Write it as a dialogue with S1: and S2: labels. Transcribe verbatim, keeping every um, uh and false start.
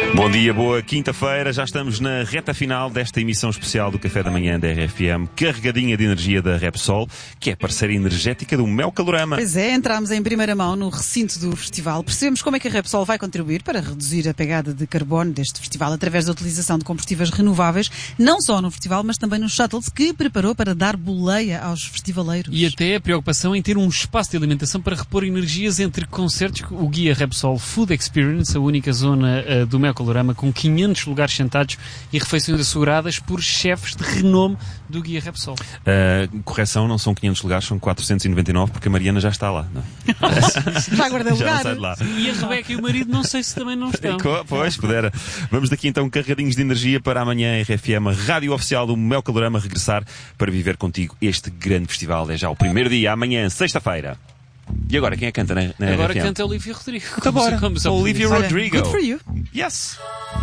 S1: Bom dia, boa quinta-feira. Já estamos na reta final desta emissão especial do Café da Manhã da R F M, carregadinha de energia da Repsol, que é parceira energética do Mel Calorama.
S2: Pois é, entramos em primeira mão no recinto do festival. Percebemos como é que a Repsol vai contribuir para reduzir a pegada de carbono deste festival através da utilização de combustíveis renováveis, não só no festival, mas também nos shuttles que preparou para dar boleia aos festivaleiros.
S3: E até a preocupação em ter um espaço de alimentação para repor energias entre concertos. O guia Repsol Food Experience, a única zona uh, do Mel Calorama com quinhentos lugares sentados e refeições asseguradas por chefes de renome do guia Repsol.
S1: Uh, correção, não são quinhentos lugares, são quatrocentos e noventa e nove, porque a Mariana já está lá. Não?
S2: Já guarda
S1: já
S2: lugar.
S1: não sai de lá.
S3: E a Rebeca e o marido não sei se também não estão.
S1: Pois, pudera. Vamos daqui então carregadinhos de energia para amanhã R F M, a rádio oficial do Mel Calorama, regressar para viver contigo este grande festival. É já o primeiro dia, amanhã, sexta-feira. E agora, quem é que canta na, na
S3: Agora
S1: R F M?
S3: canta a Olivia Rodrigo.
S1: Então bora. Olivia
S2: Olha,
S1: Rodrigo.
S2: good for you.
S1: Yes.